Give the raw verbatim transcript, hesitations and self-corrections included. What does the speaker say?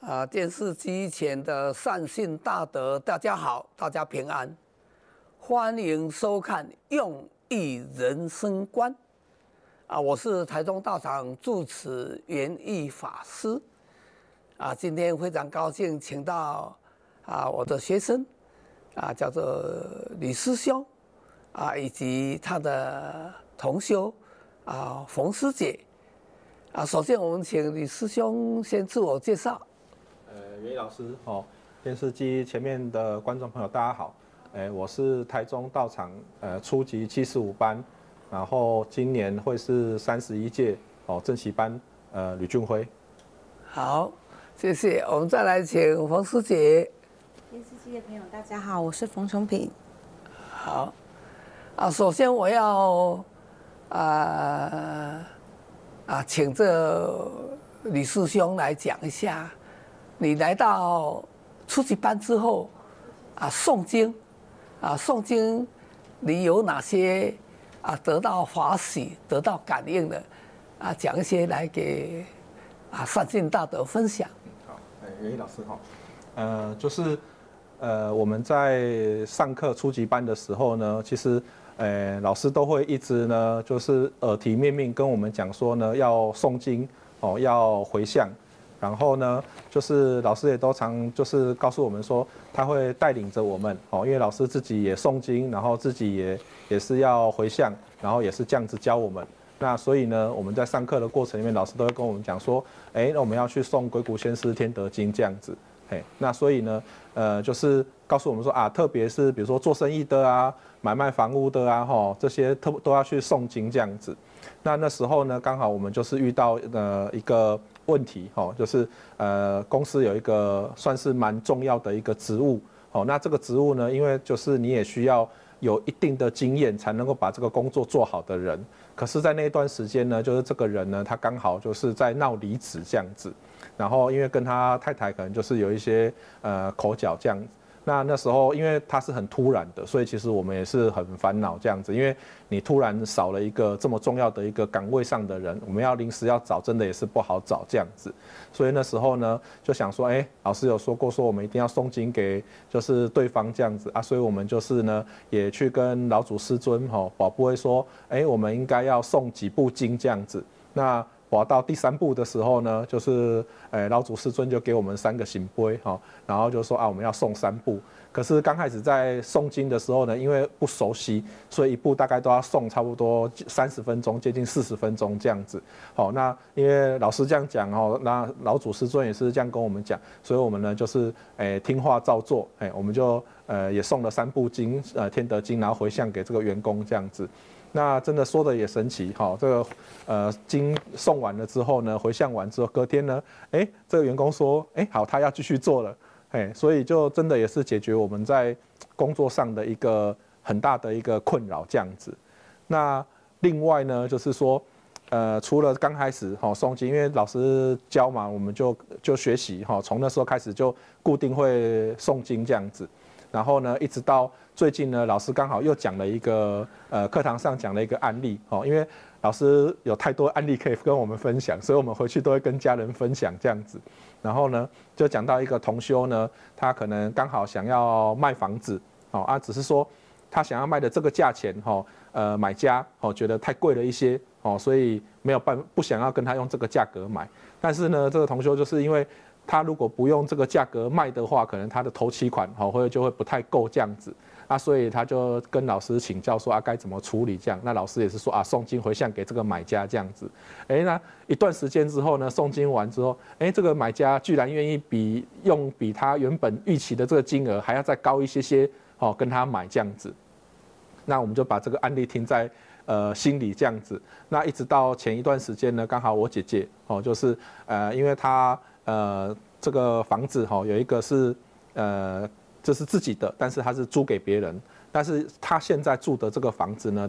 啊，电视机前的善信大德，大家好，大家平安，欢迎收看《用益人生观》啊，我是台中道场住持圆益法师啊，今天非常高兴请到啊我的学生啊，叫做李师兄啊，以及他的同修啊冯师姐啊，首先我们请李师兄先自我介绍。 呃，袁老师，哦，电视机前面的观众朋友，大家好，哎，我是台中道场呃初级七十五班，然后今年会是三十一届哦正习班呃吕俊辉。 好，谢谢。我们再来请冯师姐。 电视机的朋友，大家好，我是冯崇品。 好，啊，首先我要啊啊，请这李师兄来讲一下。你来到初级班之后，啊，诵经，啊，诵经，你有哪些啊得到法喜、得到感应的，啊，讲一些来给啊善信大德分享。 好，哎，袁毅老师哈，呃，就是呃我们在上课初级班的时候呢，其实呃老师都会一直呢，就是耳提面命跟我们讲说呢，要诵经哦，要回向。然后呢，就是老师也都常就是告诉我们说，他会带领着我们哦，因为老师自己也诵经，然后自己也也是要回向，然后也是这样子教我们。那所以呢，我们在上课的过程里面，老师都会跟我们讲说，哎，那我们要去诵《鬼谷先师天德经》这样子。嘿，那所以呢，呃，就是告诉我们说啊，特别是比如说做生意的啊，买卖房屋的啊，哈，这些特都要去诵经这样子。那那时候呢，刚好我们就是遇到呃一个问题，哈，就是呃公司有一个算是蛮重要的一个职务，哦，那这个职务呢，因为就是你也需要有一定的经验才能够把这个工作做好的人，可是，在那一段时间呢，就是这个人呢，他刚好就是在闹离职这样子，然后因为跟他太太可能就是有一些呃口角这样子。那那时候，因为他是很突然的，所以其实我们也是很烦恼这样子。因为你突然少了一个这么重要的一个岗位上的人，我们要临时要找，真的也是不好找这样子。所以那时候呢，就想说，哎，老师有说过，说我们一定要诵经给就是对方这样子啊，所以我们就是呢，也去跟老祖师尊哈保不会说，哎，我们应该要诵几部经这样子。那滑到第三步的时候呢，就是，诶，老祖师尊就给我们三个醒杯哈，然后就说啊，我们要诵三部。可是刚开始在诵经的时候呢，因为不熟悉，所以一部大概都要诵差不多三十分钟，接近四十分钟这样子。好，那因为老师这样讲哦，那老祖师尊也是这样跟我们讲，所以我们呢就是诶听话照做，诶，我们就呃也诵了三部经，呃天德经，然后回向给这个员工这样子。那真的说的也神奇哈，这个呃经诵完了之后呢，回向完之后，隔天呢，哎，这个员工说，哎，好，他要继续做了，哎，所以就真的也是解决我们在工作上的一个很大的一个困扰这样子。那另外呢，就是说，呃，除了刚开始哈诵经，因为老师教嘛，我们就就学习哈，从那时候开始就固定会诵经这样子。然后呢，一直到最近呢，老师刚好又讲了一个呃课堂上讲了一个案例哦，因为老师有太多案例可以跟我们分享，所以我们回去都会跟家人分享这样子。然后呢，就讲到一个同修呢，他可能刚好想要卖房子哦啊，只是说他想要卖的这个价钱哈，呃买家哦觉得太贵了一些哦，所以没有办不想要跟他用这个价格买。但是呢，这个同修就是因为他如果不用这个价格卖的话，可能他的头期款好或者就会不太够这样子啊，所以他就跟老师请教说啊该怎么处理这样。那老师也是说啊诵经回向给这个买家这样子。哎，那一段时间之后呢，诵经完之后，哎，这个买家居然愿意比用比他原本预期的这个金额还要再高一些些，哦跟他买这样子。那我们就把这个案例听在呃心里这样子。那一直到前一段时间呢，刚好我姐姐哦就是呃因为她。呃，这个房子哈、哦、有一个是呃这是自己的，但是他是租给别人，但是他现在住的这个房子呢，